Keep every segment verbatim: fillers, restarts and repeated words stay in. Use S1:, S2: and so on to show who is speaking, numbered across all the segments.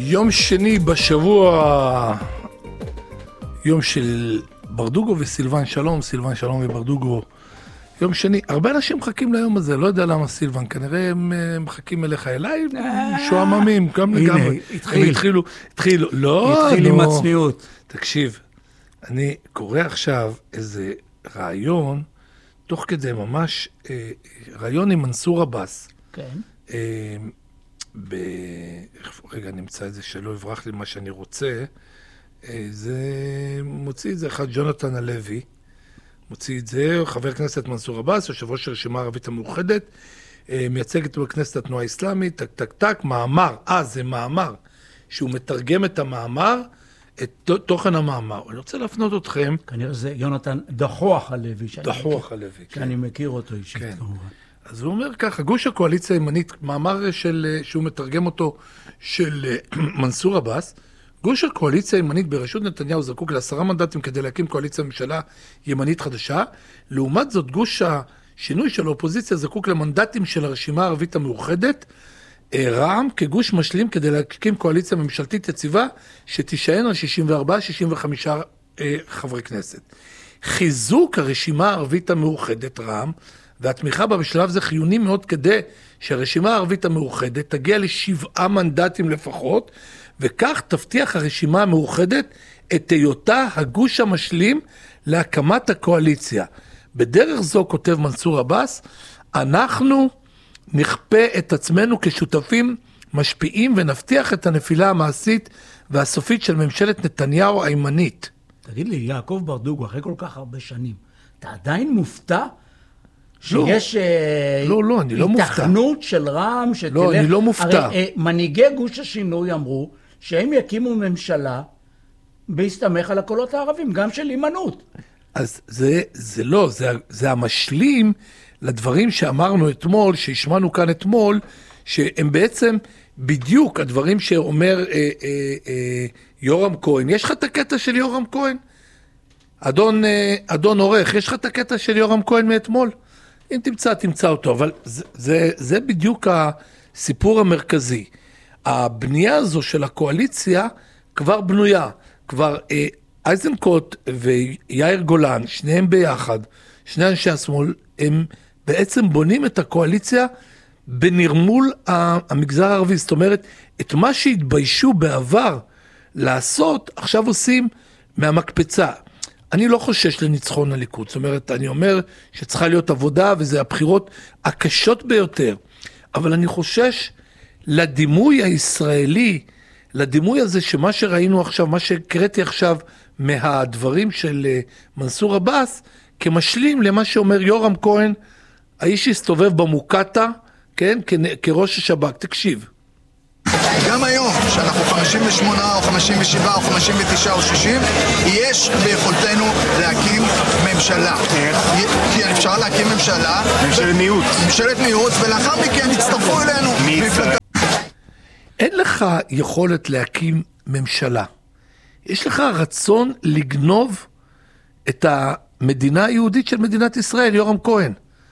S1: יום שני בשבוע, יום של ברדוגו וסילבן שלום, סילבן שלום וברדוגו, יום שני. הרבה אנשים מחכים ליום הזה, לא יודע למה סילבן, כנראה הם מחכים אליך אליי, שועממים, גם לגמרי.
S2: התחיל.
S1: הם התחילו, התחילו, לא,
S2: התחיל עם הצניעות.
S1: תקשיב, אני קורא עכשיו איזה רעיון, תוך כדי ממש, אה, רעיון עם מנסור עבאס.
S2: כן.
S1: אה, ב... רגע, נמצא את זה שלא יברח לי מה שאני רוצה. אה, זה... מוציא את זה אחד, ג'ונתן הלוי. מוציא את זה, חבר כנסת מנסור עבאס, יושב ראש הרשימה הערבית המאוחדת, אה, מייצג את בכנסת התנועה האסלאמית, טק טק טק, מאמר. אה, זה מאמר. שהוא מתרגם את המאמר, את תוכן המאמר. אני רוצה להפנות אתכם.
S2: כנראה זה יונתן דחוח הלוי.
S1: דחוח הלוי, כן.
S2: שאני מכיר אותו אישית,
S1: כן.
S2: כמובן.
S1: אז הוא אומר ככה, גוש הקואליציה הימנית, מאמר של, שהוא מתרגם אותו של מנסור עבאס, גוש הקואליציה הימנית בראשות נתניהו זקוק לעשרה מנדטים כדי להקים קואליציה ממשלה ימנית חדשה, לעומת זאת גוש השינוי של האופוזיציה זקוק למנדטים של הרשימה הערבית המאוחדת, רע"מ כגוש משלים כדי להקים קואליציה ממשלתית יציבה שתישען על שישים וארבעה שישים וחמישה אה, חברי כנסת. חיזוק הרשימה הערבית המאוחדת רע"מ והתמיכה בה בשלב זה חיוני מאוד כדי שהרשימה הערבית המאוחדת תגיע לשבעה מנדטים לפחות, וכך תבטיח הרשימה המאוחדת את היותה הגוש המשלים להקמת הקואליציה. בדרך זו, כותב מנסור עבאס, אנחנו נכפה את עצמנו כשותפים משפיעים ונבטיח את הנפילה המעשית והסופית של ממשלת נתניהו הימנית.
S2: תגיד לי, יעקב ברדוגו, אחרי כל כך הרבה שנים, אתה עדיין מופתע שיש
S1: לא, לא, אני לא מופתע.
S2: התכנות של רע"מ שתלך...
S1: לא, אני לא מופתע.
S2: הרי מנהיגי גוש השינוי אמרו שהם יקימו ממשלה בהסתמך על הקולות הערבים, גם של הימנעות.
S1: אז זה, זה לא, זה, זה המשלים לדברים שאמרנו אתמול, שהשמענו כאן אתמול, שהם בעצם בדיוק הדברים שאומר אה, אה, אה, יורם כהן. יש לך את הקטע של יורם כהן? אדון, אה, אדון עורך, יש לך את הקטע של יורם כהן מאתמול? אם תמצא, תמצא אותו, אבל זה, זה, זה בדיוק הסיפור המרכזי. הבנייה הזו של הקואליציה כבר בנויה, כבר אה, אייזנקוט ויאיר גולן, שניהם ביחד, שני אנשי השמאל, הם בעצם בונים את הקואליציה בנרמול המגזר הערבי. זאת אומרת, את מה שהתביישו בעבר לעשות, עכשיו עושים מהמקפצה. אני לא חושש לניצחון הליכוד, זאת אומרת, אני אומר שצריכה להיות עבודה, וזה הבחירות הקשות ביותר, אבל אני חושש לדימוי הישראלי, לדימוי הזה שמה שראינו עכשיו, מה שקראתי עכשיו מהדברים של מנסור עבאס, כמשלים למה שאומר יורם כהן, האיש שהסתובב במוקטה, כן, כראש השב"כ. תקשיב.
S3: גם היום, שאנחנו חמישים ושמונה או חמישים ושבע או חמישים ותשע או שישים, יש ביכולתנו להקים ממשלה. כי אפשר להקים ממשלה.
S4: ממשלת מיעוט.
S3: ממשלת מיעוט, ולאחר מכן יצטרפו אלינו.
S1: אין לך יכולת להקים ממשלה. יש לך רצון לגנוב את המדינה היהודית של מדינת ישראל, יורם כהן.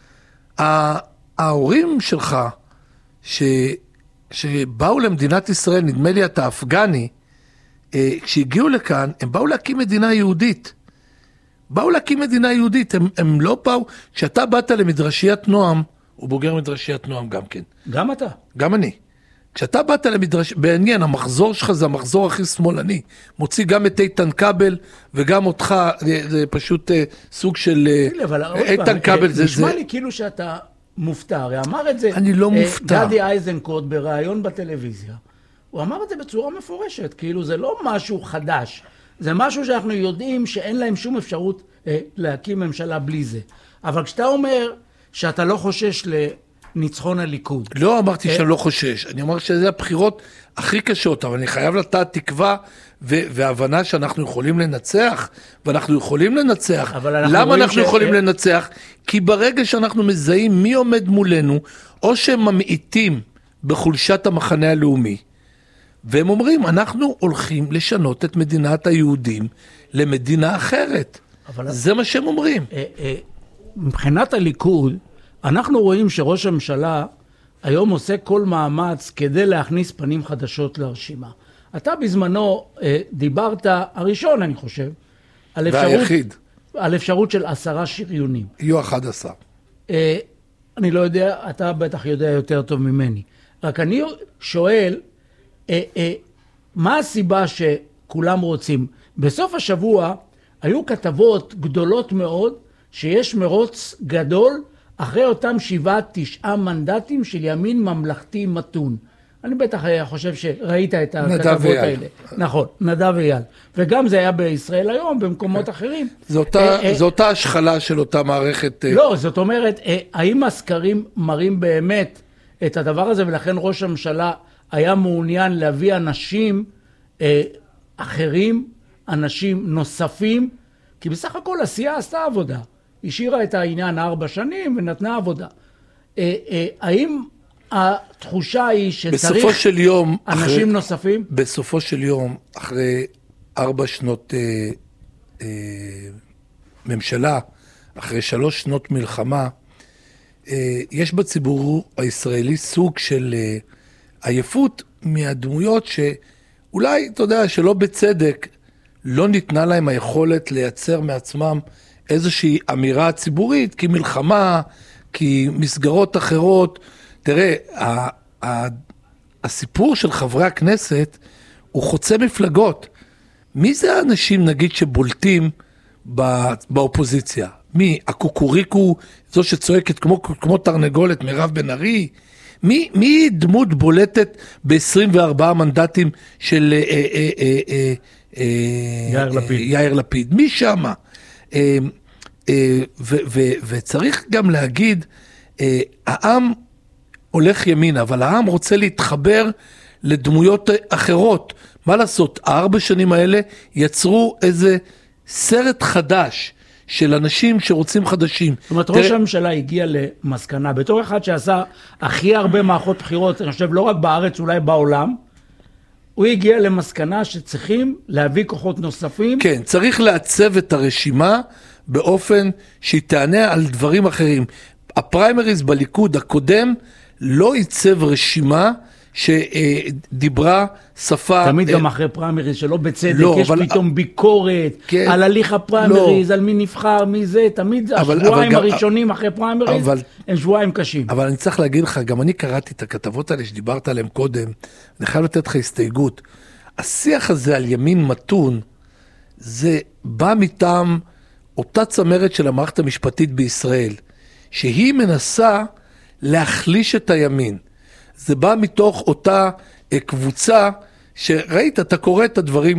S1: ההורים שלך, ש... שבאו למדינת ישראל, נדמה לי אתה אפגני, כשהגיעו לכאן, הם באו להקים מדינה יהודית. באו להקים מדינה יהודית, הם, הם לא באו, כשאתה באת למדרשיית נועם, הוא בוגר מדרשיית נועם גם כן.
S2: גם אתה.
S1: גם אני. כשאתה באת למדרש... בעניין, המחזור שלך זה המחזור הכי שמאלני. מוציא גם את איתן כבל וגם אותך, זה פשוט סוג של... איתן כבל זה...
S2: נשמע לי כאילו שאתה מופתע, הרי אמר את זה...
S1: אני לא מופתע.
S2: גדי איזנקוט בראיון בטלוויזיה. הוא אמר את זה בצורה מפורשת, כאילו זה לא משהו חדש. זה משהו שאנחנו יודעים שאין להם שום אפשרות אה, להקים ממשלה בלי זה. אבל כשאתה אומר שאתה לא חושש לניצחון הליכוד...
S1: לא אמרתי שאני לא חושש, אני אומר שזה הבחירות הכי קשות, אבל אני חייב לתת תקווה ו- והבנה שאנחנו יכולים לנצח, ואנחנו יכולים לנצח. אנחנו למה אנחנו ש... יכולים לנצח? כי ברגע שאנחנו מזהים מי עומד מולנו, או שהם ממעיטים בחולשת המחנה הלאומי, והם אומרים, אנחנו הולכים לשנות את מדינת היהודים למדינה אחרת. אבל... זה מה שהם אומרים.
S2: מבחינת הליכוד, אנחנו רואים שראש הממשלה היום עושה כל מאמץ כדי להכניס פנים חדשות לרשימה. אתה בזמנו אה, דיברת, הראשון אני חושב, על אפשרות,
S1: והיחיד.
S2: על אפשרות של עשרה שריונים.
S1: יהיו אחד עשר.
S2: אה, אני לא יודע, אתה בטח יודע יותר טוב ממני. רק אני שואל, אה, אה, מה הסיבה שכולם רוצים? בסוף השבוע היו כתבות גדולות מאוד, שיש מרוץ גדול אחרי אותם שבעה, תשעה מנדטים של ימין ממלכתי מתון. אני בטח חושב שראית את הכתבות האלה. נכון, נדב אייל. וגם זה היה בישראל היום, במקומות אחרים.
S1: זו אותה השחלה של אותה מערכת...
S2: לא, זאת אומרת, האם הסקרים מראים באמת את הדבר הזה, ולכן ראש הממשלה היה מעוניין להביא אנשים אחרים, אנשים נוספים, כי בסך הכל הסיעה עשתה עבודה. השאירה את העניין ארבע שנים ונתנה עבודה. האם התחושה היא שצריך
S1: של יום,
S2: אנשים
S1: אחרי,
S2: נוספים?
S1: בסופו של יום, אחרי ארבע שנות אה, אה, ממשלה, אחרי שלוש שנות מלחמה, אה, יש בציבור הישראלי סוג של אה, עייפות מהדמויות שאולי, אתה יודע, שלא בצדק, לא ניתנה להם היכולת לייצר מעצמם איזושהי אמירה ציבורית, כי מלחמה, כי מסגרות אחרות. תראה, ה- ה- הסיפור של חברי הכנסת הוא חוצה מפלגות. מי זה האנשים, נגיד, שבולטים בא- באופוזיציה? מי? הקוקוריקו, זו שצועקת כמו, כמו תרנגולת, מירב בן ארי? מי, מי דמות בולטת ב-עשרים וארבעה מנדטים של אה, אה, אה, אה, אה,
S2: יאיר לפיד.
S1: יאיר לפיד? מי שמה? אה, אה, ו- ו- וצריך גם להגיד, אה, העם הולך ימינה, אבל העם רוצה להתחבר לדמויות אחרות. מה לעשות? הארבע שנים האלה יצרו איזה סרט חדש של אנשים שרוצים חדשים.
S2: זאת אומרת, ראש הממשלה הגיע למסקנה, בתור אחד שעשה הכי הרבה מערכות בחירות, אני חושב לא רק בארץ, אולי בעולם, הוא הגיע למסקנה שצריכים להביא כוחות נוספים.
S1: כן, צריך לעצב את הרשימה באופן שהיא תענה על דברים אחרים. הפריימריז בליכוד הקודם לא ייצב רשימה שדיברה שפה...
S2: תמיד גם אחרי פריימריז שלא בצדק, יש פתאום ביקורת על הליך הפריימריז, על מי נבחר, מי זה, תמיד השבועיים הראשונים אחרי פריימריז הם שבועיים קשים.
S1: אבל אני צריך להגיד לך, גם אני קראתי את הכתבות האלה שדיברת עליהן קודם, אני חייב לתת לך הסתייגות. השיח הזה על ימין מתון, זה בא מטעם אותה צמרת של המערכת המשפטית בישראל, שהיא מנסה להחליש את הימין. זה בא מתוך אותה קבוצה שראית, אתה קורא את הדברים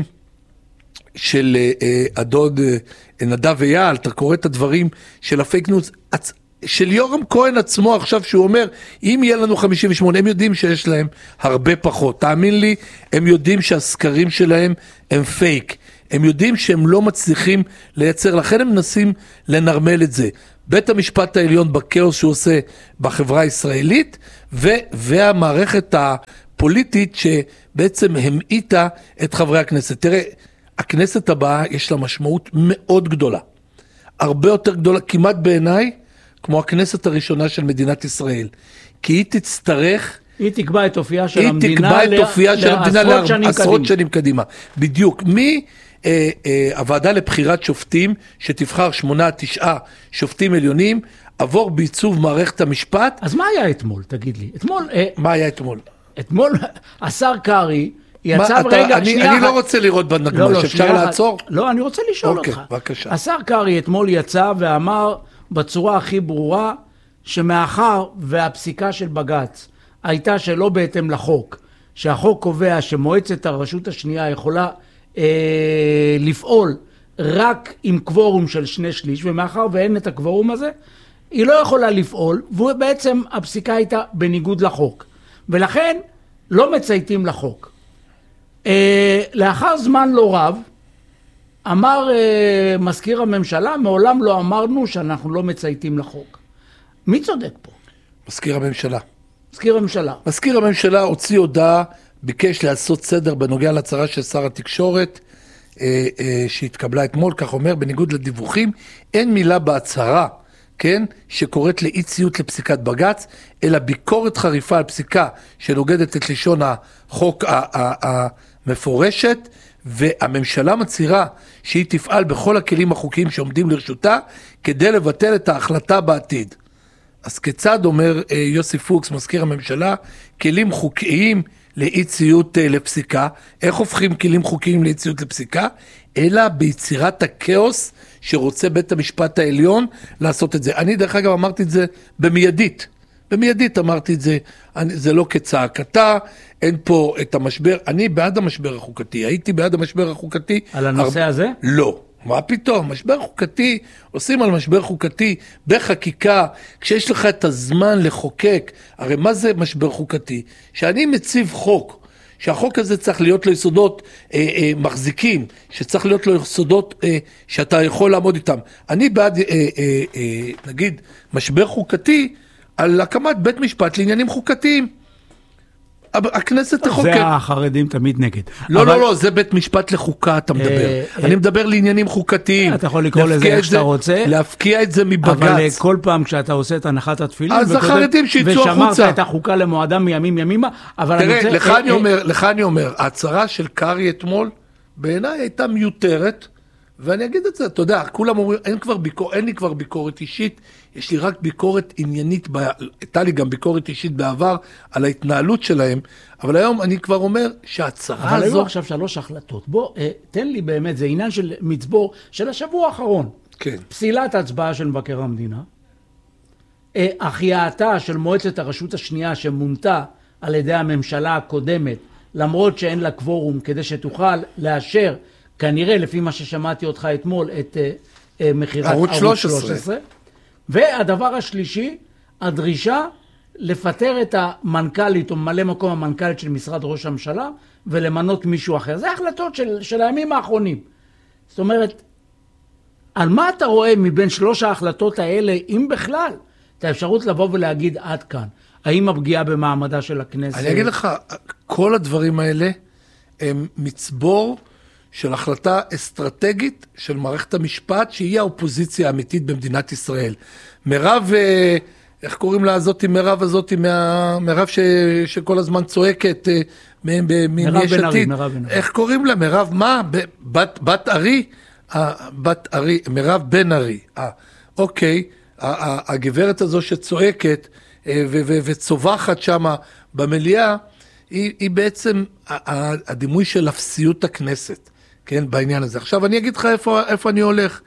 S1: של אדון נדב אייל, אתה קורא את הדברים של הפייק ניוז, של יורם כהן עצמו עכשיו, שהוא אומר, אם יהיה לנו חמישים ושמונה, הם יודעים שיש להם הרבה פחות. תאמין לי, הם יודעים שהסקרים שלהם הם פייק. הם יודעים שהם לא מצליחים לייצר, לכן הם מנסים לנרמל את זה. בית המשפט העליון בכאוס שהוא עושה בחברה הישראלית, ו- והמערכת הפוליטית שבעצם המעיטה את חברי הכנסת. תראה, הכנסת הבאה יש לה משמעות מאוד גדולה. הרבה יותר גדולה, כמעט בעיניי, כמו הכנסת הראשונה של מדינת ישראל. כי היא תצטרך...
S2: היא תקבע את אופייה של
S1: היא
S2: המדינה,
S1: תקבע את אופייה של המדינה
S2: לעשרות שנים
S1: לעשרות
S2: קדימה.
S1: שנים קדימה. בדיוק. מי... אה, אה, הוועדה לבחירת שופטים, שתבחר שמונה, תשעה שופטים עליונים, עבור בעיצוב מערכת המשפט.
S2: אז מה היה אתמול, תגיד לי? אתמול... אה,
S1: מה היה אתמול?
S2: אתמול השר קרי יצא...
S1: מה, אתה,
S2: רגע,
S1: אני,
S2: שנייה...
S1: אני לא רוצה לראות בנגמש,
S2: לא, לא,
S1: אפשר לעצור?
S2: לא, אני רוצה לשאול
S1: אוקיי,
S2: אותך.
S1: בבקשה.
S2: השר קרי אתמול יצא ואמר בצורה הכי ברורה, שמאחר והפסיקה של בג"ץ הייתה שלא בהתאם לחוק, שהחוק קובע שמועצת הרשות השנייה יכולה אה, לפעול רק עם קוורום של שני שליש, ומאחר ואין את הקוורום הזה, היא לא יכולה לפעול, ובעצם הפסיקה הייתה בניגוד לחוק. ולכן לא מצייתים לחוק. אה, לאחר זמן לא רב, אמר אה, מזכיר הממשלה, מעולם לא אמרנו שאנחנו לא מצייתים לחוק. מי צודק פה?
S1: מזכיר הממשלה.
S2: מזכיר הממשלה.
S1: מזכיר הממשלה הוציא הודעה, ביקש לעשות סדר בנוגע להצהרה של שר התקשורת, אה, אה, שהתקבלה אתמול, כך אומר, בניגוד לדיווחים, אין מילה בהצהרה כן, שקוראת לאי ציות לפסיקת בג"ץ, אלא ביקורת חריפה על פסיקה שנוגדת את לשון החוק המפורשת, והממשלה מצהירה שהיא תפעל בכל הכלים החוקיים שעומדים לרשותה, כדי לבטל את ההחלטה בעתיד. אז כיצד אומר יוסי פוקס, מזכיר הממשלה, כלים חוקיים לאי ציות לפסיקה? איך הופכים כלים חוקיים לאי ציות לפסיקה? אלא ביצירת הכאוס שרוצה בית המשפט העליון לעשות את זה. אני דרך אגב אמרתי את זה במיידית, במיידית אמרתי את זה, אני, זה לא כצעקתה, אין פה את המשבר, אני בעד המשבר החוקתי, הייתי בעד המשבר החוקתי.
S2: על הנושא הר... הזה?
S1: לא. מה פתאום? משבר חוקתי, עושים על משבר חוקתי בחקיקה, כשיש לך את הזמן לחוקק. הרי מה זה משבר חוקתי? שאני מציב חוק, שהחוק הזה צריך להיות לו יסודות אה, אה, מחזיקים, שצריך להיות לו יסודות אה, שאתה יכול לעמוד איתם. אני בעד, אה, אה, אה, נגיד, משבר חוקתי על הקמת בית משפט לעניינים חוקתיים. הכנסת תחוקק.
S2: זה החרדים תמיד נגד.
S1: לא, לא, לא, זה בית משפט לחוקה, אתה מדבר. אני מדבר לעניינים חוקתיים.
S2: אתה יכול לקרוא לזה איך שאתה רוצה.
S1: להפקיע את זה מבג"ץ. אבל
S2: כל פעם כשאתה עושה את הנחת התפילין,
S1: אז החרדים שיצאו החוצה.
S2: ושמרת את החוקה למועדם מימים ימימה, אבל אני רוצה...
S1: תראה, לך אני אומר, ההצהרה של קרי אתמול, בעיניי הייתה מיותרת, ואני אגיד את זה, אתה יודע, כולם אומרים, אין, כבר ביקור, אין לי כבר ביקורת אישית, יש לי רק ביקורת עניינית, הייתה לי גם ביקורת אישית בעבר על ההתנהלות שלהם, אבל היום אני כבר אומר שההצהרה הזו...
S2: אבל היו עכשיו שלוש החלטות. בוא, תן לי באמת, זה עניין של מצבור של השבוע האחרון.
S1: כן.
S2: פסילת הצבעה של מבקר המדינה, החייאתה של מועצת הרשות השנייה שמונתה על ידי הממשלה הקודמת, למרות שאין לה קוורום, כדי שתוכל לאשר כנראה, לפי מה ששמעתי אותך אתמול, את uh, מחירת
S1: ערוץ שלוש עשרה.
S2: והדבר השלישי, הדרישה לפטר את המנכ"לית או ממלא מקום המנכ"לית של משרד ראש הממשלה, ולמנות מישהו אחר. זה החלטות של, של הימים האחרונים. זאת אומרת, על מה אתה רואה מבין שלוש ההחלטות האלה, אם בכלל, את האפשרות לבוא ולהגיד עד כאן? האם הפגיעה במעמדה של הכנסת?
S1: אני אגיד לך, כל הדברים האלה הם מצבור של החלטה אסטרטגית של מערכת המשפט, שהיא האופוזיציה האמיתית במדינת ישראל. מירב, איך קוראים לה הזאתי, מירב הזאתי, מירב ש, שכל הזמן צועקת,
S2: מירב בן ארי, מירב בן ארי.
S1: איך קוראים לה? מירב מה? בת, בת ארי? בת ארי, מירב בן ארי. אוקיי, הגברת הזו שצועקת וצווחת שמה במליאה, היא, היא בעצם הדימוי של אפסיות הכנסת. כן, בעניין הזה. עכשיו אני אגיד לך איפה, איפה אני הולך.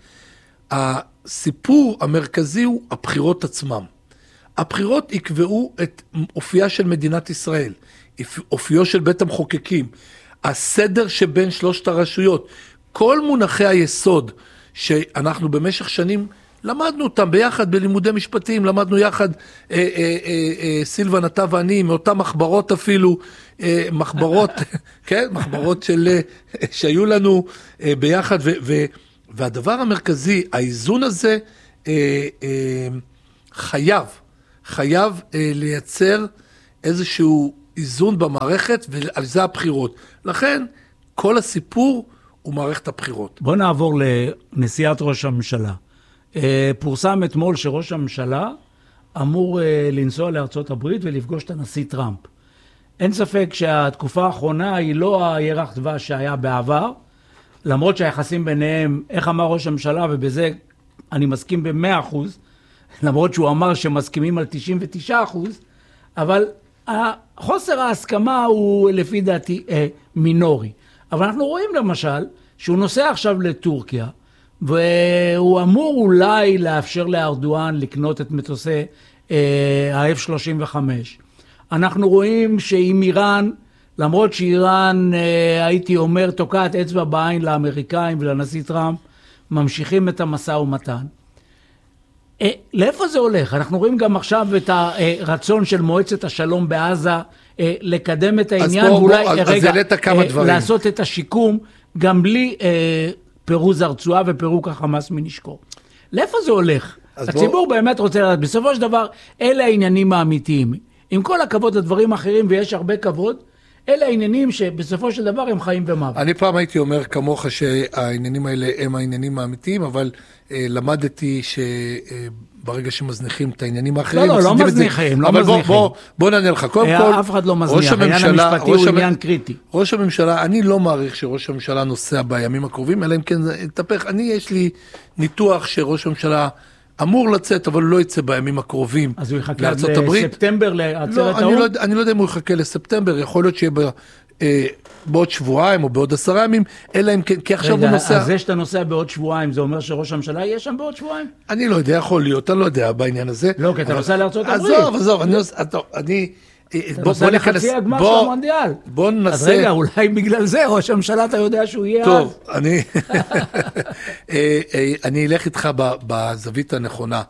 S1: הסיפור המרכזי הוא הבחירות עצמם. הבחירות יקבעו את אופייה של מדינת ישראל, אופיו של בית המחוקקים, הסדר שבין שלושת הרשויות, כל מונחי היסוד שאנחנו במשך שנים למדנו אותם ביחד בלימודי משפטים, למדנו יחד, אה, אה, אה, אה, סילבן, אתה ואני, מאותם מחברות אפילו, אה, מחברות, כן, מחברות של, אה, שהיו לנו אה, ביחד, ו, ו, והדבר המרכזי, האיזון הזה אה, אה, חייב, חייב אה, לייצר איזשהו איזון במערכת, ועל זה הבחירות. לכן, כל הסיפור הוא מערכת הבחירות.
S2: בוא נעבור לנשיאת ראש הממשלה. פורסם אתמול שראש הממשלה אמור לנסוע לארצות הברית ולפגוש את הנשיא טראמפ. אין ספק שהתקופה האחרונה היא לא הירח דבש שהיה בעבר, למרות שהיחסים ביניהם, איך אמר ראש הממשלה, ובזה אני מסכים ב-מאה אחוז, למרות שהוא אמר שמסכימים על תשעים ותשעה אחוז, אבל חוסר ההסכמה הוא לפי דעתי מינורי. אבל אנחנו רואים למשל שהוא נוסע עכשיו לטורקיה, והוא אמור אולי לאפשר לארדואן לקנות את מטוסי ה-אף שלושים וחמש. אנחנו רואים שעם איראן, למרות שאיראן, הייתי אומר, תוקעת אצבע בעין לאמריקאים ולנשיא טראמפ, ממשיכים את המשא ומתן. לאיפה זה הולך? אנחנו רואים גם עכשיו את הרצון של מועצת השלום בעזה לקדם את העניין,
S1: אז בוא,
S2: ואולי
S1: בוא,
S2: רגע,
S1: אז
S2: לעשות את השיקום, גם בלי פירוז הרצועה ופירוק החמאס מנשקו. לאיפה זה הולך? הציבור בוא... באמת רוצה לדעת. בסופו של דבר, אלה העניינים האמיתיים. עם כל הכבוד לדברים אחרים, ויש הרבה כבוד, אלה העניינים שבסופו של דבר הם חיים ומוות.
S1: אני פעם הייתי אומר כמוך שהעניינים האלה הם העניינים האמיתיים, אבל אה, למדתי שברגע שמזניחים את העניינים האחרים...
S2: לא, לא, לא מזניחים, לא מזניחים.
S1: בוא, בוא, בוא נענה לך. קודם כל,
S2: אף אחד לא מזניח, העניין המשפטי הוא עניין קריטי.
S1: ראש הממשלה, אני לא מעריך שראש הממשלה נוסע בימים הקרובים, אלא אם כן תתהפך. אני, יש לי ניתוח שראש הממשלה... אמור לצאת, אבל לא יצא בימים הקרובים
S2: אז הוא יחכה לספטמבר לעצרת האום?
S1: לא, אני לא יודע אם הוא יחכה לספטמבר, יכול להיות שיהיה ב, אה, בעוד שבועיים או בעוד עשרה ימים, אלא אם כן, כי עכשיו
S2: רגע,
S1: הוא נוסע...
S2: אז זה שאתה נוסע בעוד שבועיים, זה אומר שראש הממשלה יהיה שם בעוד שבועיים?
S1: אני לא יודע, יכול להיות, אני לא יודע בעניין הזה.
S2: לא, כי אתה נוסע לארצות הברית.
S1: עזוב, עזוב, אני... אני
S2: אתה נוסע לחצי הגמר של המונדיאל.
S1: בוא ננסה...
S2: אז רגע, אולי בגלל זה ראש הממשלה אתה יודע שהוא יהיה...
S1: טוב, אני... אני אלך איתך בזווית הנכונה.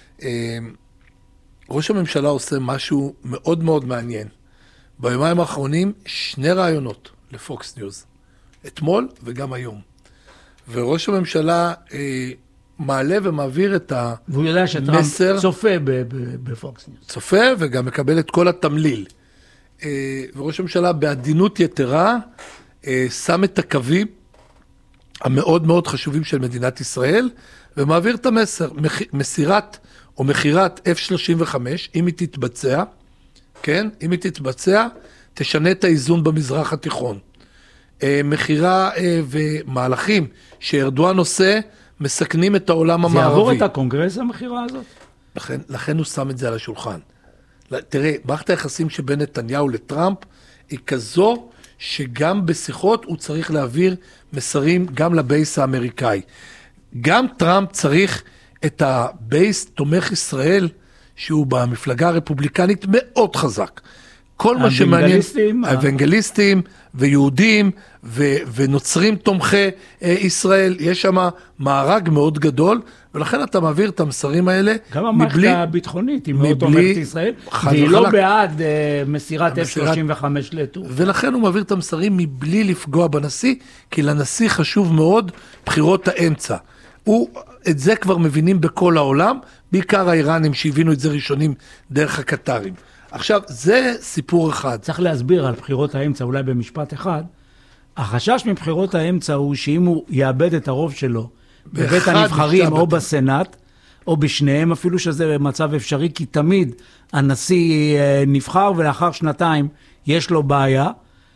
S1: ראש הממשלה עושה משהו מאוד מאוד מעניין. ביומיים האחרונים שני רעיונות לפוקס ניוז. אתמול וגם היום. וראש הממשלה מעלה ומעביר את המסר...
S2: והוא יודע שטראמפ צופה בפוקס ניוז.
S1: צופה וגם מקבל את כל התמליל. וראש הממשלה בעדינות יתרה שם את הקווים המאוד מאוד חשובים של מדינת ישראל, ומעביר את המסר, מסירת או מחירת אף שלושים וחמש, אם היא תתבצע, כן? אם היא תתבצע, תשנה את האיזון במזרח התיכון. מחירה ומהלכים שארדואן עושה, מסכנים את העולם המערבי.
S2: זה יעבור את הקונגרס המחירה הזאת?
S1: לכן, לכן הוא שם את זה על השולחן. תראה, מערכת היחסים שבין נתניהו לטראמפ היא כזו שגם בשיחות הוא צריך להעביר מסרים גם לבייס האמריקאי. גם טראמפ צריך את הבייס תומך ישראל, שהוא במפלגה הרפובליקנית מאוד חזק. כל מה שמעניין, האוונגליסטים ויהודים ו- ונוצרים תומכי אה, ישראל, יש שם מארג מאוד גדול, ולכן אתה מעביר את המסרים האלה.
S2: גם המערכת הביטחונית היא מאוד תומכת ישראל, והיא לא בעד אה, מסירת אף שלושים וחמש לטורקיה.
S1: ולכן הוא מעביר את המסרים מבלי לפגוע בנשיא, כי לנשיא חשוב מאוד בחירות האמצע. הוא, את זה כבר מבינים בכל העולם, בעיקר האיראנים שהבינו את זה ראשונים דרך הקטרים. עכשיו, זה סיפור אחד.
S2: צריך להסביר על בחירות האמצע, אולי במשפט אחד. החשש מבחירות האמצע הוא שאם הוא יאבד את הרוב שלו בבית הנבחרים או בסנאט, או בשניהם אפילו שזה מצב אפשרי, כי תמיד הנשיא נבחר ולאחר שנתיים יש לו בעיה,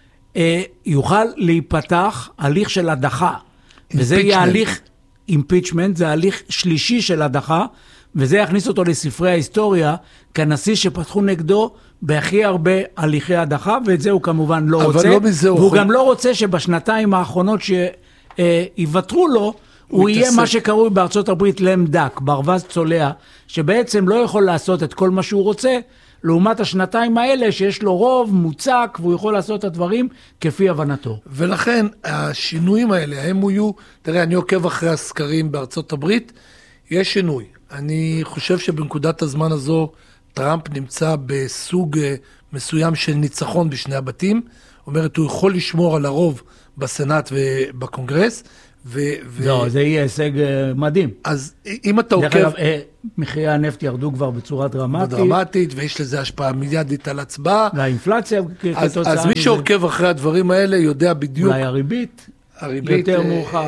S2: יוכל להיפתח הליך של הדחה. וזה יהיה הליך אימפיצ'מנט, זה הליך שלישי של הדחה, וזה יכניס אותו לספרי ההיסטוריה, כנשיא שפתחו נגדו בהכי הרבה הליכי הדחה, ואת זה הוא כמובן לא רוצה. לא והוא יכול... גם לא רוצה שבשנתיים האחרונות שיוותרו לו, הוא יהיה מה שקרוי בארצות הברית למדק, ברווז צולע, שבעצם לא יכול לעשות את כל מה שהוא רוצה, לעומת השנתיים האלה שיש לו רוב מוצק, והוא יכול לעשות את הדברים כפי הבנתו.
S1: ולכן השינויים האלה, הם יהיו, תראה, אני עוקב אחרי הסקרים בארצות הברית, יש שינוי. אני חושב שבנקודת הזמן הזו, טראמפ נמצא בסוג מסוים של ניצחון בשני הבתים, אומרת, הוא יכול לשמור על הרוב בסנאט ובקונגרס, ו...
S2: לא, זה יהיה הישג מדהים.
S1: אז אם אתה עוקב...
S2: דרך אגב, מחירי הנפט ירדו כבר בצורה דרמטית.
S1: דרמטית, ויש לזה השפעה מידית על הצבעה.
S2: והאינפלציה
S1: כתוצאה... אז מי שעוקב אחרי הדברים האלה יודע בדיוק...
S2: אולי הריבית.
S1: הריבית
S2: יותר מאוחר.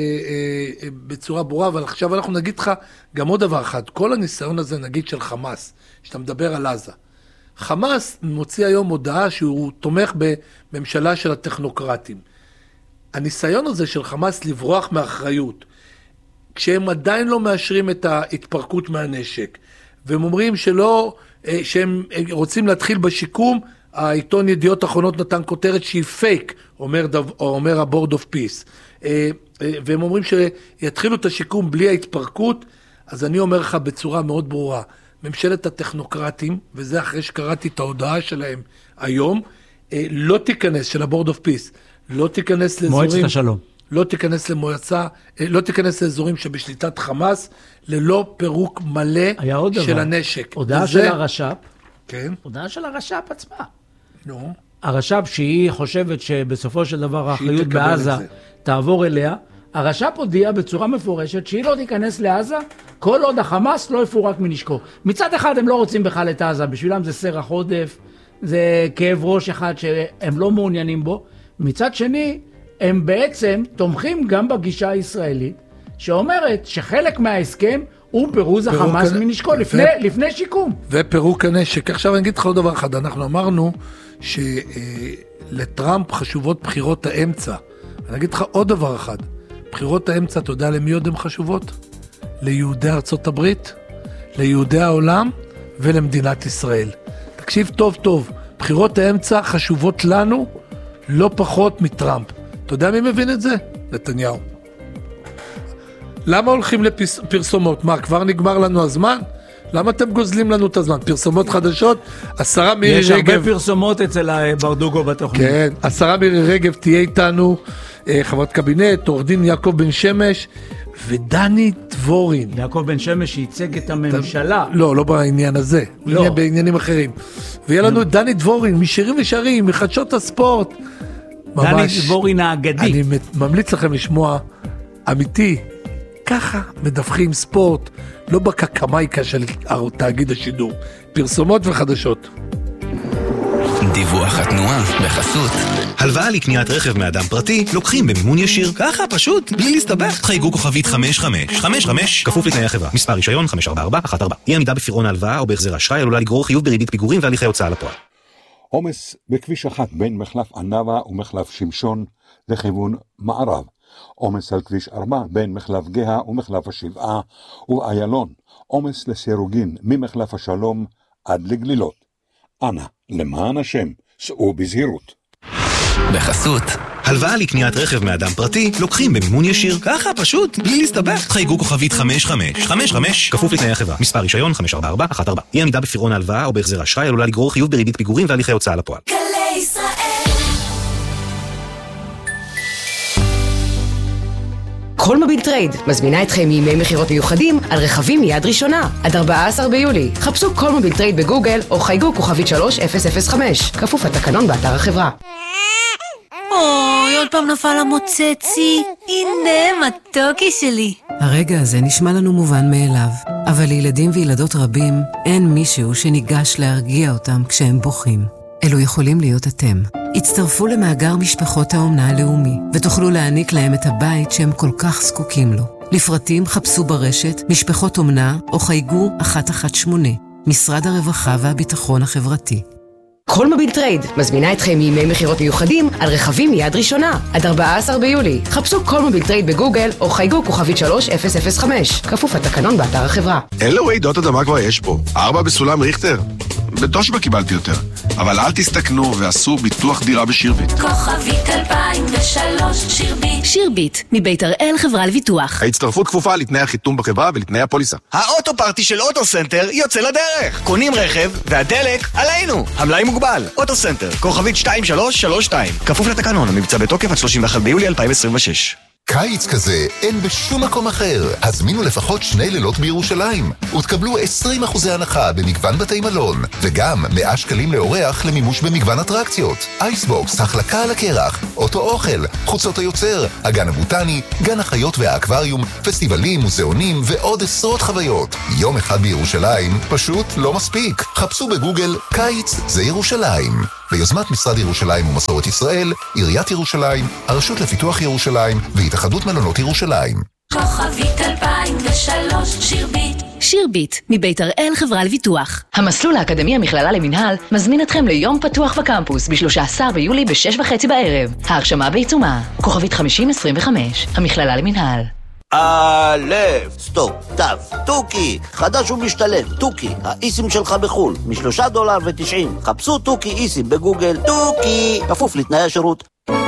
S1: בצורה ברורה, אבל עכשיו אנחנו נגיד לך גם עוד דבר אחד. כל הניסיון הזה, נגיד, של חמאס, שאתה מדבר על עזה. חמאס מוציא היום הודעה שהוא תומך בממשלה של הטכנוקרטים. הניסיון הזה של חמאס לברוח מאחריות, כשהם עדיין לא מאשרים את ההתפרקות מהנשק, והם אומרים שלא, שהם רוצים להתחיל בשיקום, העיתון ידיעות אחרונות נתן כותרת שהיא פייק, אומר, אומר הבורד אוף פיס, והם אומרים שיתחילו את השיקום בלי ההתפרקות, אז אני אומר לך בצורה מאוד ברורה, ממשלת הטכנוקרטים, וזה אחרי שקראתי את ההודעה שלהם היום, לא תיכנס, של הבורד אוף פיס, לא תיכנס לאזורים...
S2: מועצת השלום.
S1: לא תיכנס למועצה, לא תיכנס לאזורים שבשליטת חמאס, ללא פירוק מלא של הנשק.
S2: הודעה של הרש"פ,
S1: כן.
S2: הודעה של הרש"פ עצמה.
S1: נו.
S2: הרש"פ שהיא חושבת שבסופו של דבר האחריות בעזה תעבור אליה, הרש"פ הודיע בצורה מפורשת שהיא לא תיכנס לעזה, כל עוד החמאס לא יפורק מנשקו. מצד אחד הם לא רוצים בכלל את עזה, בשבילם זה סרח עודף, זה כאב ראש אחד שהם לא מעוניינים בו. מצד שני, הם בעצם תומכים גם בגישה הישראלית, שאומרת שחלק מההסכם הוא פירוז החמאס מנשקו, לפני, לפני שיקום.
S1: ופירוק הנשק. עכשיו אני אגיד לך עוד דבר אחד, אנחנו אמרנו שלטראמפ חשובות בחירות האמצע. אני אגיד לך עוד דבר אחד, בחירות האמצע, אתה יודע למי עוד הן חשובות? ליהודי ארצות הברית, ליהודי העולם ולמדינת ישראל. תקשיב טוב טוב, בחירות האמצע חשובות לנו לא פחות מטראמפ. אתה יודע מי מבין את זה? נתניהו. למה הולכים לפרסומות? מה, כבר נגמר לנו הזמן? למה אתם גוזלים לנו את הזמן? פרסומות חדשות, השרה מירי רגב...
S2: יש הרבה פרסומות אצל ברדוגו בתוכנית.
S1: כן, השרה מירי רגב תהיה איתנו, חברת קבינט, עורך דין יעקב בן שמש, ודני דבורין.
S2: יעקב בן שמש ייצג את הממשלה.
S1: לא, לא בעניין הזה, לא. בעניינים אחרים. ויהיה לנו את דני דבורין, משירים ושרים, מחדשות הספורט.
S2: דני דבורין האגדי.
S1: אני ממליץ לכם לשמוע אמיתי, ככה מדווחים ספורט, לא בקקמייקה של תאגיד השידור, פרסומות וחדשות.
S4: דיווח התנועה בחסות. הלוואה לקניית רכב מאדם פרטי לוקחים במימון ישיר. ככה פשוט, בלי להסתבך. חייגו כוכבית חמש חמש חמש חמש, כפוף לתנאי החברה. מספר רישיון חמש ארבע ארבע אחת ארבע. אי עמידה בפירעון ההלוואה או בהחזר אשראי עלולה לגרור חיוב בריבית פיגורים והליכי הוצאה לפועל.
S5: עומס בכביש אחת בין מחלף ענבה ומחלף שמשון לכיוון מערב. עומס על כביש ארבע בין מחלף גאה ומחלף השבעה ואיילון. עומס לסירוגין ממחלף השלום עד לגלילות. אנא, למען השם, סעו בזהירות.
S4: בחסות. הלוואה לקניית רכב מאדם פרטי לוקחים במימון ישיר. ככה פשוט, בלי להסתבך. חייגו כוכבית חמש חמש חמש חמש, כפוף לתנאי החברה. מספר רישיון חמש ארבע ארבע אחת ארבע. אי עמידה בפירעון ההלוואה או בהחזר אשראי עלולה לגרור חיוב בריבית פיגורים והליכי הוצאה לפועל.
S6: גלי ישראל.
S7: כל מוביל טרייד מזמינה אתכם מימי מחירות מיוחדים על רכבים מיד ראשונה עד ארבעה עשר ביולי. חפשו כל מוביל טרייד בגוגל או חייגו כוכבית שלוש אפס אפס חמש, כפוף לתקנון באתר החברה.
S6: אוי, עוד פעם נפל המוצצי. הנה מתוקי שלי.
S8: הרגע הזה נשמע לנו מובן מאליו, אבל לילדים וילדות רבים אין מישהו שניגש להרגיע אותם כשהם בוכים. אלו יכולים להיות אתם. הצטרפו למאגר משפחות האומנה הלאומי, ותוכלו להעניק להם את הבית שהם כל כך זקוקים לו. לפרטים חפשו ברשת משפחות אומנה או חייגו אחת אחת שמונה, משרד הרווחה והביטחון החברתי.
S7: כל מוביל טרייד מזמינה אתכם מימי מחירות מיוחדים על רכבים מיד ראשונה עד ארבעה עשר ביולי. חפשו כל מוביל טרייד בגוגל או חייגו כוכבית שלוש אפס אפס חמש, כפוף לתקנון באתר החברה.
S9: אלו רעידות אדמה כבר יש פה. ארבע בסולם ריכטר. בתושבע קיבלתי יותר. אבל אל תסתכנו ועשו ביטוח דירה בשירביט.
S6: כוכבית אלפיים ושלוש שירביט.
S10: שירביט, מבית הראל חברה לביטוח.
S9: ההצטרפות כפופה לתנאי החיתום בחברה ולתנאי הפוליסה.
S11: האוטו פארטי של אוטו סנטר יוצא לדרך. קונים רכב והדלק עלינו. המלאי מוגבל. אוטו סנטר, כוכבית שתיים שלוש שלוש שתיים. כפוף לתקנון, המבצע בתוקף עד שלושים ואחד ביולי אלפיים עשרים ושש.
S12: קיץ כזה אין בשום מקום אחר. הזמינו לפחות שני לילות בירושלים ותקבלו עשרים אחוז הנחה במגוון בתי מלון, וגם מאה שקלים לאורח למימוש במגוון אטרקציות. אייסבוקס, החלקה על הקרח, אוטו אוכל, חוצות היוצר, הגן הבוטני, גן החיות והאקווריום, פסטיבלים, מוזיאונים ועוד עשרות חוויות. יום אחד בירושלים פשוט לא מספיק. חפשו בגוגל קיץ זה ירושלים. ביוזמת משרד ירושלים ומסורת ישראל, עיריית ירושלים, הרשות לפיתוח ירושלים והתאחדות מלונות ירושלים.
S6: כוכבית אלפיים ושלוש שירביט.
S10: שירביט, מבית הראל חברה לביטוח.
S7: המסלול האקדמי המכללה למנהל מזמין אתכם ליום פתוח בקמפוס ב-שלושה עשר ביולי ב-שש וחצי בערב. ההרשמה בעיצומה. כוכבית חמישים עשרים וחמש. המכללה למנהל.
S13: א', סטופ, תו, טוקי, חדש ומשתלם, טוקי, האיסים שלך בחול, משלושה דולר ותשעים, חפשו טוקי איסים בגוגל, טוקי, כפוף לתנאי השירות.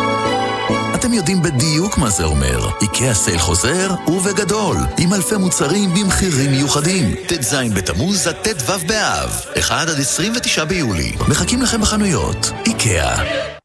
S4: אתם יודעים בדיוק מה זה אומר. איקאה סייל חוזר ובגדול, עם אלפי מוצרים במחירים מיוחדים. ט"ז בתמוז עד ט"ו באב, אחד עד עשרים ותשעה ביולי. מחכים לכם בחנויות. איקאה.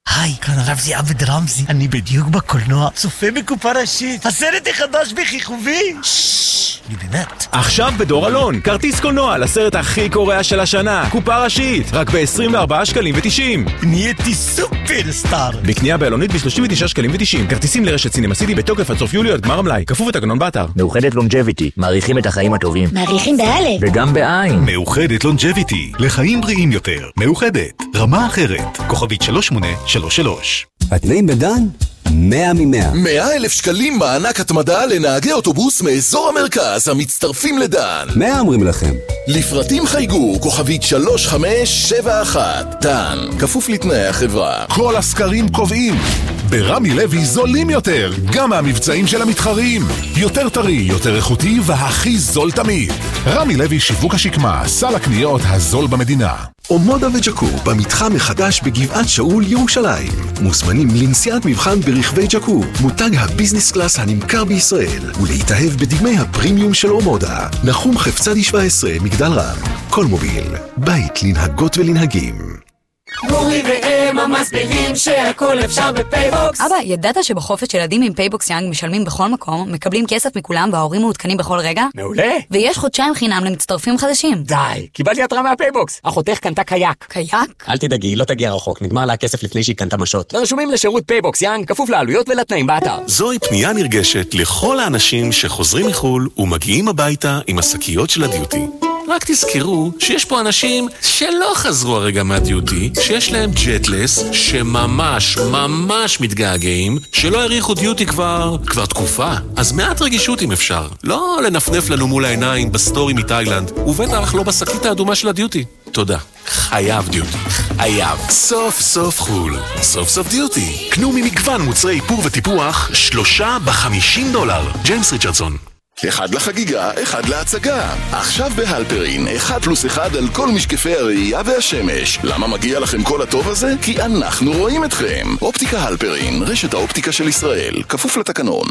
S14: היי, כאן רמזי עבד רמזי. אני בדיוק בקולנוע, צופה בקופה ראשית. הסרט החדש בכיכובי. ששש, אני באמת.
S4: עכשיו בדור אלון, כרטיס קולנוע לסרט הכי קורע של השנה, קופה ראשית, רק ב-עשרים וארבעה שקלים ותשעים.
S14: נהייתי סופרסטאר.
S4: בקנייה באלונית ב-שלושים ותשעה שקלים ותשעים. כרטיסים לרשת סינמה סיטי בתוקף עד סוף יולי עד גמר המלאי. כפוף לתקנון באתר.
S15: מאוחדת לונג'ביטי, מעריכים את החיים הטובים.
S16: מעריכים באלף.
S15: וגם בעין.
S17: מאוחדת לונג'ביטי, לחיים בריאים יותר. מאוחדת, רמה אחרת. כוכבית שלוש שמונה שלוש שלוש.
S18: התנאים בדן? מאה ממאה.
S19: מאה אלף שקלים מענק התמדה לנהגי אוטובוס מאזור המרכז המצטרפים לדן.
S18: מאה אומרים לכם.
S19: לפרטים חייגו כוכבית שלוש חמש שבע אחת. דן, כפוף לתנאי החברה.
S17: כל הסקרים קובעים. ברמי לוי זולים יותר, גם מהמבצעים של המתחרים. יותר טרי, יותר איכותי והכי זול תמיד. רמי לוי שיווק השקמה, סל הקניות הזול במדינה.
S20: אומודה וג'קו במתחם מחדש בגבעת שאול ירושלים. מוזמנים לנסיעת מבחן ברכבי ג'קו, מותג הביזנס קלאס הנמכר בישראל, ולהתאהב בדגמי הפרימיום של אומודה. נחום חפצדי שבע עשרה, מגדל רם. כל מוביל, בית לנהגות ולנהגים.
S21: גורי ואמה מסבירים שהכל אפשר בפייבוקס.
S22: אבא, ידעת שבחופש ילדים עם פייבוקס יאנג משלמים בכל מקום, מקבלים כסף מכולם וההורים מעודכנים בכל רגע?
S23: מעולה.
S22: ויש חודשיים חינם למצטרפים חדשים.
S23: די, קיבלתי התראה מהפייבוקס. אחותך קנתה קייק.
S22: קייק?
S23: אל תדאגי, לא תגיע רחוק, נגמר לה הכסף לפני שהיא קנתה משות. רשומים לשירות פייבוקס יאנג, כפוף לעלויות ולתנאים באתר.
S24: זוהי פנייה נרגשת לכל האנשים שחוזרים מחול ומגיעים הביתה עם השקיות של הדיוטי. רק תזכרו שיש פה אנשים שלא חזרו הרגע מהדיוטי, שיש להם ג'טלס, שממש ממש מתגעגעים, שלא הריחו דיוטי כבר, כבר תקופה. אז מעט רגישות אם אפשר. לא לנפנף לנו מול העיניים בסטורי מתאילנד, ובטח לא בשקית האדומה של הדיוטי. תודה. חייב דיוטי. חייב. סוף סוף חול. סוף סוף דיוטי. קנו ממגוון מוצרי איפור וטיפוח, שלושה בחמישים דולר. ג'יימס ריצ'רדסון.
S19: אחד לחגיגה, אחד להצגה. עכשיו בהלפרין, אחד פלוס אחד על כל משקפי הראייה והשמש. למה מגיע לכם כל הטוב הזה? כי אנחנו רואים אתכם. אופטיקה הלפרין, רשת האופטיקה של ישראל, כפוף לתקנון.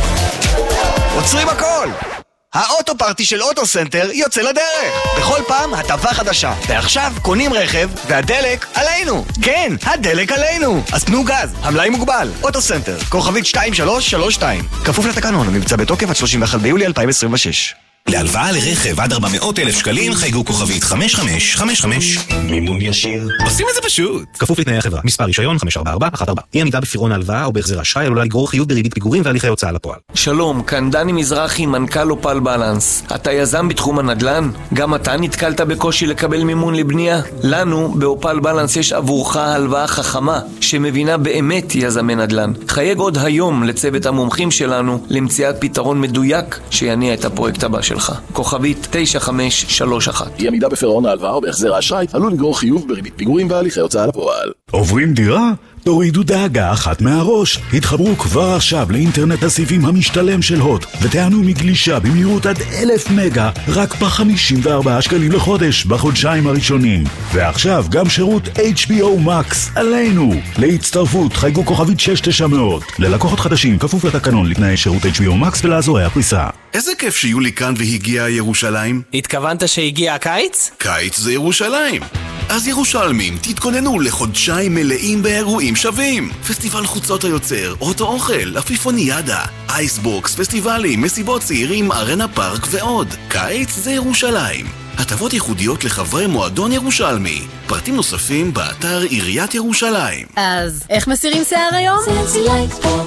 S11: עוצרים הכל! האוטו פארטי של אוטו סנטר יוצא לדרך. בכל פעם הטבה חדשה. ועכשיו קונים רכב והדלק עלינו. כן, הדלק עלינו. אז תנו גז, המלאי מוגבל. אוטו סנטר, כוכבית שתיים שלוש שלוש שתיים. כפוף לתקנון, המבצע בתוקף עד שלושים ואחד ביולי אלפיים עשרים ושש.
S4: להלוואה לרכב עד ארבע מאות אלף שקלים חייגו כוכבית חמש חמש חמש חמש. מימון ישיר. עושים את זה פשוט. כפוף לתנאי החברה. מספר רישיון חמש ארבע ארבע אחת ארבע. אי עמידה בפירעון ההלוואה או בהחזר אשראי עלולה לגרור חיוב בריבית פיגורים והליכי הוצאה לפועל.
S25: שלום, כאן דני מזרחי, מנכ"ל אופל בלנס. אתה יזם בתחום הנדל"ן? גם אתה נתקלת בקושי לקבל מימון לבנייה? לנו באופל בלנס יש עבורך הלוואה חכמה שמבינה באמת יזמי נדל"ן. חייג עוד היום לצוות המומחים שלנו למציאת פתרון מדויק שיניע את הפרויקט הבא שלך. כוכבית תשע חמש שלוש אחת.
S19: אי עמידה בפירעון ההלוואה או בהחזר האשראי עלול לגרור חיוב בריבית פיגורים והליכי הוצאה לפועל.
S17: עוברים דירה? תורידו דאגה אחת מהראש. התחברו כבר עכשיו לאינטרנט הסיבים המשתלם של הוט ותענו מגלישה במהירות עד אלף מגה רק ב-חמישים וארבעה שקלים לחודש בחודשיים הראשונים. ועכשיו גם שירות אייץ' בי או Max עלינו. להצטרפות חייגו כוכבית שש תשע מאות. ללקוחות חדשים כפוף לתקנון לתנאי שירות אייץ' בי או Max ולאזורי הפריסה.
S26: איזה כיף שיולי כאן והגיעה ירושלים.
S23: התכוונת שהגיע הקיץ?
S26: קיץ זה ירושלים. אז ירושלמים, תתכוננו לחודשיים מלאים באירועים שווים. פסטיבל חוצות היוצר, אוטו אוכל, אפיפוניאדה, אייסבוקס, פסטיבלים, מסיבות צעירים, ארנה פארק ועוד. קיץ זה ירושלים. הטבות ייחודיות לחברי מועדון ירושלמי. פרטים נוספים באתר עיריית ירושלים.
S10: אז איך מסירים שיער היום?
S21: סנסילייט פרו.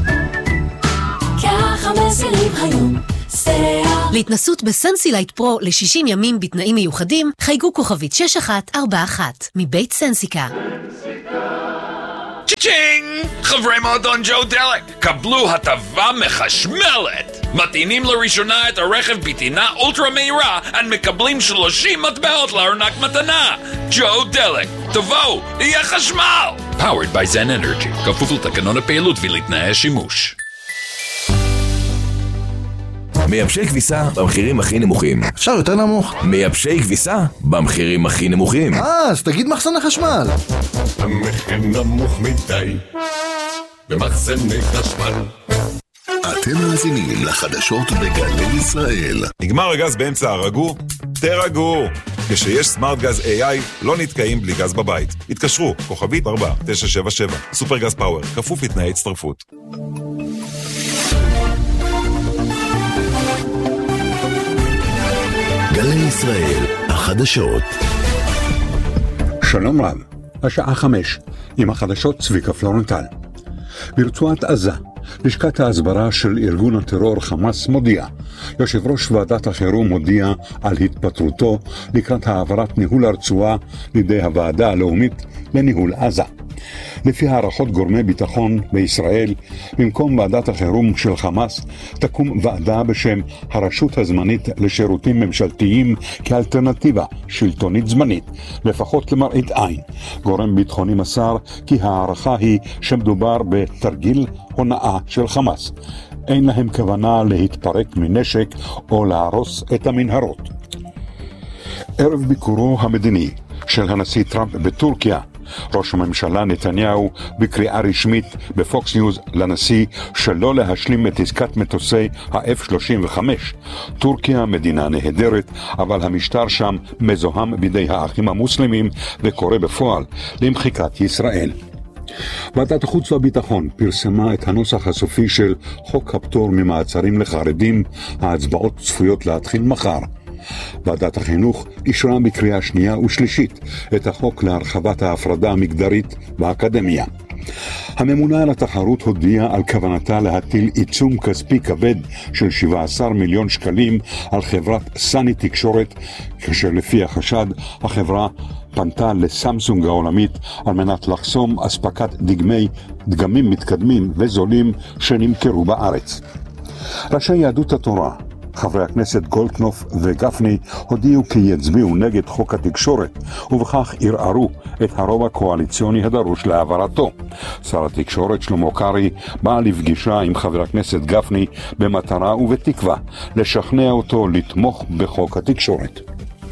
S21: ככה מסירים היום.
S10: להתנסות בסנסילייט פרו ל-שישים ימים בתנאים מיוחדים, חייגו כוכבית שש אחת ארבע אחת מבית סנסיקה.
S27: צ'ינג! חברי מועדון ג'ו דלק, קבלו הטבה מחשמלת! מטעינים לראשונה את הרכב בטעינה אולטרה מהירה, and מקבלים שלושים מטבעות לארנק מתנה! ג'ו דלק, תבואו, יהיה חשמל! Powered by Zen Energy, כפוף לתקנון הפעילות ולתנאי השימוש.
S28: מייבשי כביסה במחירים הכי נמוכים.
S29: אפשר יותר נמוך.
S28: מייבשי כביסה במחירים הכי נמוכים.
S29: אה, אז תגיד מחסן החשמל.
S30: המחיר נמוך מדי במחסני חשמל.
S19: אתם מאזינים לחדשות בגלי ישראל.
S31: נגמר הגז באמצע הרגו? תרגו.
S1: כשיש סמארט גז איי איי, לא נתקעים בלי גז בבית. התקשרו, כוכבית ארבע תשע שבע שבע. סופר גז פאוור, כפוף לתנאי הצטרפות.
S20: גלי ישראל, החדשות.
S2: שלום רב, השעה חמש, עם החדשות צביקה פלורנטל. ברצועת עזה, לשכת ההסברה של ארגון הטרור חמאס מודיע. יושב ראש ועדת החירום מודיע על התפטרותו לקראת העברת ניהול הרצועה לידי הוועדה הלאומית לניהול עזה. לפי הערכות גורמי ביטחון בישראל, במקום ועדת החירום של חמאס, תקום ועדה בשם הרשות הזמנית לשירותים ממשלתיים כאלטרנטיבה שלטונית זמנית, לפחות למראית עין. גורם ביטחוני מסר כי הערכה היא שמדובר בתרגיל הונאה של חמאס. אין להם כוונה להתפרק מנשק או להרוס את המנהרות. ערב ביקורו המדיני של הנשיא טראמפ בטורקיה, ראש הממשלה נתניהו בקריאה רשמית בפוקס ניוז לנשיא שלא להשלים את עסקת מטוסי ה-אף שלושים וחמש. טורקיה מדינה נהדרת, אבל המשטר שם מזוהם בידי האחים המוסלמים וקורא בפועל למחיקת ישראל. ועדת החוץ והביטחון פרסמה את הנוסח הסופי של חוק הפטור ממעצרים לחרדים. ההצבעות צפויות להתחיל מחר. ועדת החינוך אישרה בקריאה שנייה ושלישית את החוק להרחבת ההפרדה המגדרית באקדמיה. הממונה על התחרות הודיעה על כוונתה להטיל עיצום כספי כבד של שבעה עשר מיליון שקלים על חברת סני תקשורת, כאשר לפי החשד החברה פנתה לסמסונג העולמית על מנת לחסום אספקת דגמי דגמים מתקדמים וזולים שנמכרו בארץ. ראשי יהדות התורה, חברי הכנסת גולדקנופ וגפני, הודיעו כי יצביעו נגד חוק התקשורת, ובכך ערערו את הרוב הקואליציוני הדרוש להעברתו. שר התקשורת שלמה קרעי בא לפגישה עם חבר הכנסת גפני במטרה ובתקווה לשכנע אותו לתמוך בחוק התקשורת.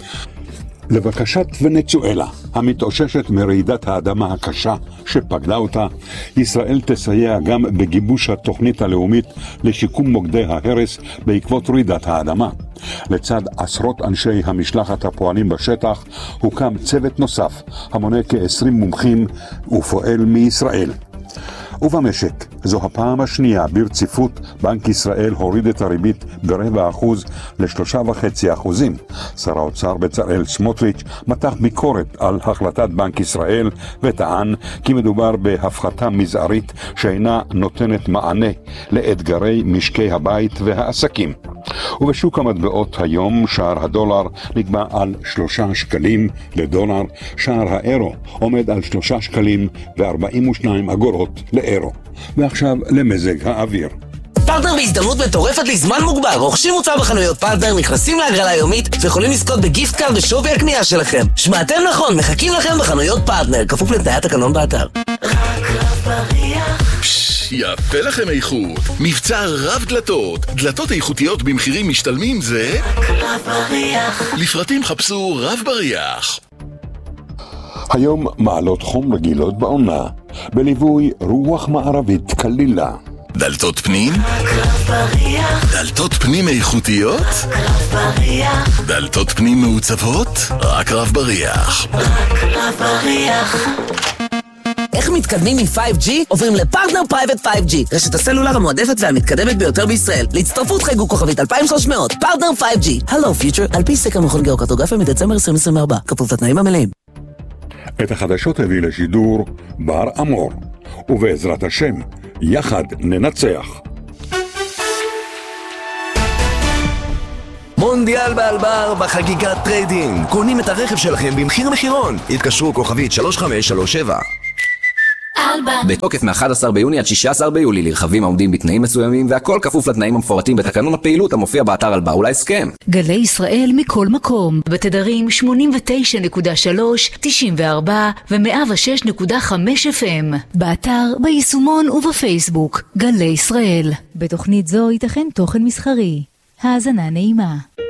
S2: לבקשת ונצואלה, המתאוששת מרעידת האדמה הקשה שפגלה אותה, ישראל תסייע גם בגיבוש התוכנית הלאומית לשיקום מוקדי ההרס בעקבות רעידת האדמה. לצד עשרות אנשי המשלחת הפועלים בשטח, הוקם צוות נוסף המונה כ-עשרים מומחים ופועל מישראל. ובמשק, זו הפעם השנייה ברציפות בנק ישראל הוריד את הריבית ברבע אחוז לשלושה וחצי אחוזים. שר האוצר בצלאל סמוטריץ' מתח ביקורת על החלטת בנק ישראל וטען כי מדובר בהפחתה מזערית שאינה נותנת מענה לאתגרי משקי הבית והעסקים. ובשוק המטבעות היום שער הדולר נקבע על שלושה שקלים לדולר, שער האירו עומד על שלושה שקלים וארבעים ושניים אגורות לאירו. ועכשיו למזג האוויר.
S3: פרטנר בהזדמנות מטורפת לזמן מוגבל. רוכשים מוצר בחנויות פרטנר, נכנסים להגרלה יומית ויכולים לזכות בגיפט קארד בשווי הקנייה שלכם. שמעתם נכון, מחכים לכם בחנויות פרטנר, כפוף לתנאי התקנון באתר.
S19: יפה לכם איכות. מבצע רב דלתות. דלתות איכותיות במחירים משתלמים זה
S21: רב בריח.
S19: לפרטים חפשו רב בריח.
S2: היום מעלות חום רגילות בעונה, בליווי רוח מערבית קלילה.
S19: דלתות פנים? דלתות פנים איכותיות? דלתות פנים מעוצבות? רק רב בריח.
S21: רק רב בריח.
S3: איך מתקדמים מ-פייב ג'י? עוברים לפרטנר פרייבט פייב ג'י, רשת הסלולר המועדפת והמתקדמת ביותר בישראל. להצטרפות חייגו כוכבית אלפיים ושלוש מאות. פרטנר פייב ג'י. הלו פיוטר, על פי סקר מכון גיאוקרטוגרפיה מדצמבר עשרים עשרים וארבע. כפוף לתנאים המלאים.
S2: את החדשות הביא לשידור בר אמור, ובעזרת השם יחד ננצח.
S5: מונדיאל באלבר בחגיגת טריידינג. קונים את הרכב שלכם במחיר מחירון. התקשרו כוכבית שלוש חמש שלוש שבע.
S6: בתוקף מ-אחד עשר ביוני עד שישה עשר ביולי לרכבים העומדים בתנאים מסוימים, והכל כפוף לתנאים המפורטים בתקנון הפעילות המופיע באתר אלבר ולהסכם.
S10: גלי ישראל מכל מקום, בתדרים שמונים ותשע נקודה שלוש, תשעים וארבע ו-מאה ושש נקודה חמש אף אם. באתר, ביישומון ובפייסבוק. גלי ישראל. בתוכנית זו ייתכן תוכן מסחרי. האזנה נעימה.